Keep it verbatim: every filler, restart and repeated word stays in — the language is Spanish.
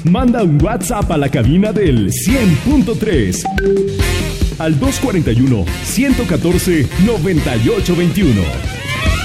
Manda un WhatsApp a la cabina del cien punto tres al dos cuatro uno, uno uno cuatro, nueve ocho dos uno.